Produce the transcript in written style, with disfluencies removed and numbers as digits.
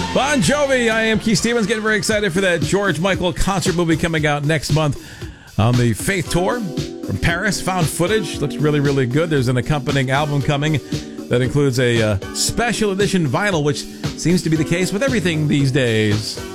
Bon Jovi, I am Keith Stevens, getting very excited for that George Michael concert movie coming out next month on the Faith Tour from Paris. Found footage, looks really, really good. There's an accompanying album coming that includes a special edition vinyl, which seems to be the case with everything these days.